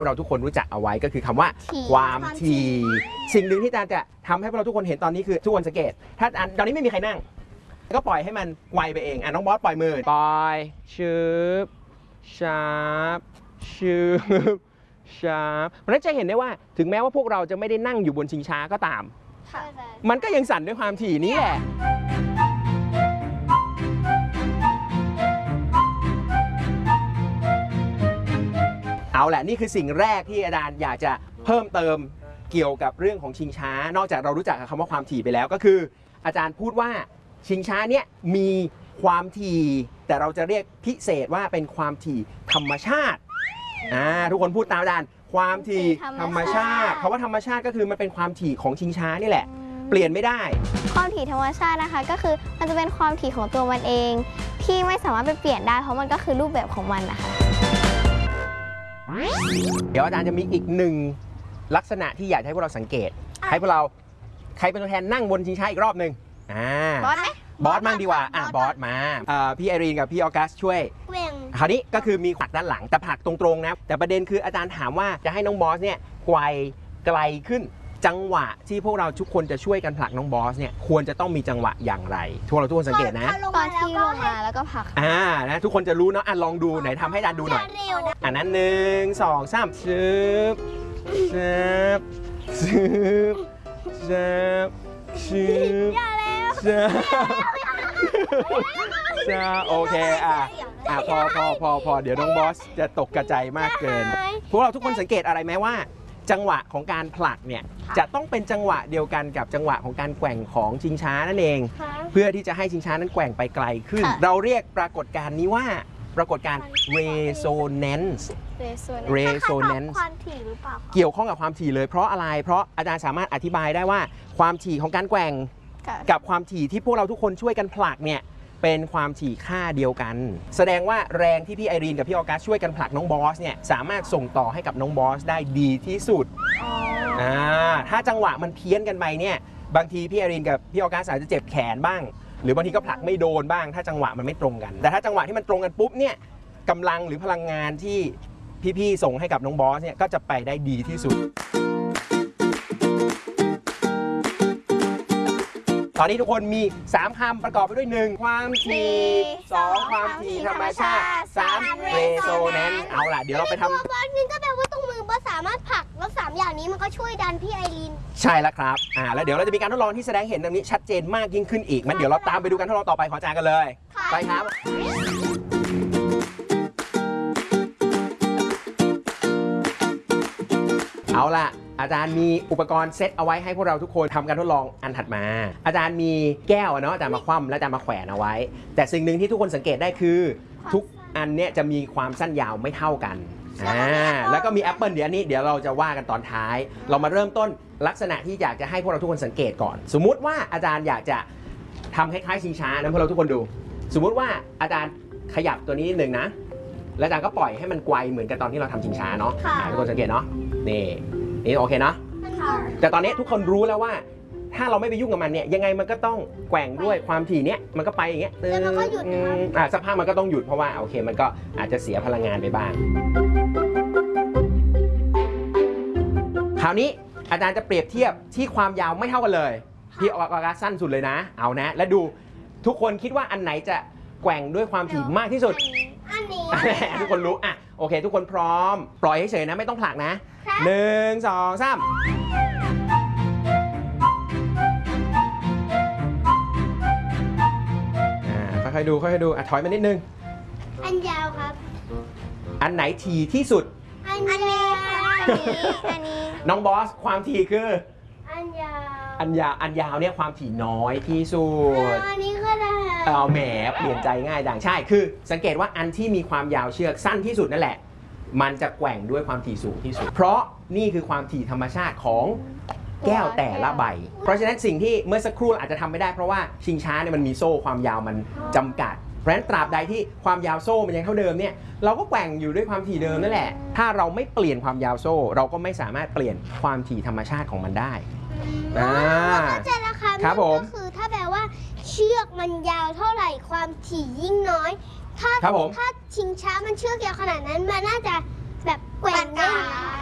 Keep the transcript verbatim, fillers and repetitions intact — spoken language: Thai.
เราทุกคนรู้จักเอาไว้ก็คือคำว่าความถี่สิ่งหนึ่งที่อาจารย์จะทำให้พวกเราทุกคนเห็นตอนนี้คือทุกคนสังเกตถ้าตอนนี้ไม่มีใครนั่งก็ปล่อยให้มันไวไปเองอ่ะน้องบอสปล่อยมือปล่อยชืบชาร์ปชืบชาร์ปเพราะนั้นจะเห็นได้ว่าถึงแม้ว่าพวกเราจะไม่ได้นั่งอยู่บนชิงช้าก็ตามมันก็ยังสั่นด้วยความถี่นี้แหละเอาแหละนี่คือสิ่งแรกที่อาจารย์อยากจะเพิ่มเติมเกี่ยวกับเรื่องของชิงช้านอกจากเรารู้จักคำว่าความถี่ไปแล้วก็คืออาจารย์พูดว่าชิงช้าเนี้ยมีความถี่แต่เราจะเรียกพิเศษว่าเป็นความถี่ธรรมชาติอ่าทุกคนพูดตามอาจารย์ความถี่ธรรมชาติคำว่าธรรมชาติก็คือมันเป็นความถี่ของชิงช้านี่แหละเปลี่ยนไม่ได้ความถี่ธรรมชาตินะคะก็คือมันจะเป็นความถี่ของตัวมันเองที่ไม่สามารถไปเปลี่ยนได้เพราะมันก็คือรูปแบบของมันนะคะเดี๋ยวอาจารย์จะมีอีกหนึ่งลักษณะที่อยากให้พวกเราสังเกตให้พวกเราใครเป็นตัวแทนนั่งบนชิงช้าอีกรอบหนึ่งอ่าบอสไหมบอสมั่งดีกว่าอ่ะบอสมาพี่ไอรีนกับพี่ออกัสช่วยคราวนี้ก็คือมีผลักด้านหลังแต่ผลักตรงๆนะแต่ประเด็นคืออาจารย์ถามว่าจะให้น้องบอสเนี่ยไกวไกลขึ้นจังหวะที่พวกเราทุกคนจะช่วยกันผลักน้องบอสเนี่ยควรจะต้องมีจังหวะอย่างไรทุกเราทุกคนสังเกตนะตอนที่ลงมาแล้วก็ผลักอ่านะทุกคนจะรู้นะอ่ะลองดูไหนทำให้อาจารย์ดูหน่อยอันนั้นหนึ่งสองสามชึบชึบชึบชึบชึบชึบชึบโอเคอ่ะอ่ะพอพอพอพอเดี๋ยวน้องบอสจะตกกระจายมากเกินพวกเราทุกคนสังเกตอะไรไหมว่าจังหวะของการผลักเนี่ยจะต้องเป็นจังหวะเดียวกันกับจังหวะของการแกว่งของชิงช้านั่นเองเพื่อที่จะให้ชิงช้านั้นแกว่งไปไกลขึ้นเราเรียกปรากฏการณ์นี้ว่าปรากฏการณ์ resonance resonance ความถี่หรือเปล่าเกี่ยวข้องกับความถี่เลยเพราะอะไรเพราะอาจารย์สามารถอธิบายได้ว่าความถี่ของการแกว่งกับความถี่ที่พวกเราทุกคนช่วยกันผลักเนี่ยเป็นความถี่ค่าเดียวกันแสดงว่าแรงที่พี่ไอรีนกับพี่ออกัสช่วยกันผลักน้องบอสเนี่ยสามารถส่งต่อให้กับน้องบอสได้ดีที่สุดอ่าถ้าจังหวะมันเพี้ยนกันไปเนี่ยบางทีพี่ไอรีนกับพี่ออกัสอาจจะเจ็บแขนบ้างหรือบางทีก็ผลักไม่โดนบ้างถ้าจังหวะมันไม่ตรงกันแต่ถ้าจังหวะที่มันตรงกันปุ๊บเนี่ยกำลังหรือพลังงานที่พี่ๆส่งให้กับน้องบอสเนี่ยก็จะไปได้ดีที่สุดตอนนี้ทุกคนมีสามคำประกอบไปด้วยหนึ่งความถี่สองความถี่ธรรมชาติสาม resonance เอาล่ะเดี๋ยวเราไปทำบอสนึงก็แปลว่าตรงมือบอสสามารถผลักแล้วสามอย่างนี้มันก็ช่วยดันพี่ไอรีนใช่แล้วครับอ่าแล้วเดี๋ยวเราจะมีการทดลองที่แสดงเห็นตรงนี้ชัดเจนมากยิ่งขึ้นอีกมันเดี๋ยวเราตามไปดูการทดลองต่อไปของอาจารย์กันเลยไปครับเอาล่ะอาจารย์มีอุปกรณ์เซตเอาไว้ให้พวกเราทุกคนทำการทดลองอันถัดมาอาจารย์มีแก้วเนาะอาจารย์มาคว่ำและอาจารย์มาแขวนเอาไว้แต่สิ่งหนึ่งที่ทุกคนสังเกตได้คือทุกอันเนี้ยจะมีความสั้นยาวไม่เท่ากันอ่าแล้วก็มีแอปเปิลเดี๋ยวนี้เดี๋ยวเราจะว่ากันตอนท้ายเรามาเริ่มต้นลักษณะที่อยากจะให้พวกเราทุกคนสังเกตก่อนสมมุติว่าอาจารย์อยากจะทำคล้ายๆชิงช้านะพวกเราทุกคนดูสมมุติว่าอาจารย์ขยับตัวนี้นิดนึงนะแล้วอาจารย์ก็ปล่อยให้มันไกวเหมือนกับตอนที่เราทำชิงช้าเนาะทุกคนสังเกตเนาะนี่นี่โอเคเนาะแต่ตอนนี้ทุกคนรู้แล้วว่าถ้าเราไม่ไปยุ่งกับมันเนี่ยยังไงมันก็ต้องแกว่งด้วยความถี่เนี้ยมันก็ไปอย่างเงี้ยแล้วมันก็หยุดอ่าสักพักมันก็ต้องหยุดเพราะว่าโอเคมันก็อาจจะเสียพลังงานไปบ้างคราวนี้อาจารย์จะเปรียบเทียบที่ความยาวไม่เท่ากันเลยพี่ออกาสั้นสุดเลยนะเอานะแล้วดูทุกคนคิดว่าอันไหนจะแกว่งด้วยความถี่มากที่สุดอันนี้ทุกคนรู้อ่ะโอเคทุกคนพร้อมปล่อยเฉยๆนะไม่ต้องผลักนะหนึ่งสองสามค่อยๆดูค่อยๆดูอ่ะถอยมานิดนึงอันยาวครับอันไหนถี่ที่สุดอันนี้อันนี้น้องบอสความถี่คืออันยาวอันยาวอันยาวเนี่ยความถี่น้อยที่สุดอันนี้ก็ได้เอาแหมเปลี่ยนใจง่ายดังใช่คือสังเกตว่าอันที่มีความยาวเชือกสั้นที่สุดนั่นแหละมันจะแกว่งด้วยความถี่สูงที่สุดเพราะนี่คือความถี่ธรรมชาติของแก้วแต่ละใบเพราะฉะนั้นสิ่งที่เมื่อสักครู่อาจจะทำไม่ได้เพราะว่าชิงช้าเนี่ยมันมีโซ่ความยาวมันจำกัดเพราะฉะนั้นตราบใดที่ความยาวโซ่มันยังเท่าเดิมเนี่ยเราก็แกว่งอยู่ด้วยความถี่เดิมนั่นแหละถ้าเราไม่เปลี่ยนความยาวโซ่เราก็ไม่สามารถเปลี่ยนความถี่ธรรมชาติของมันได้อ่าเข้าใจแล้วค่ะครับผมก็คือถ้าแปลว่าเชือกมันยาวเท่าไหร่ความถี่ยิ่งน้อยถ้าถ้าชิงช้ามันเชือกยาวขนาดนั้นมันน่าจะแบบแกว่งได้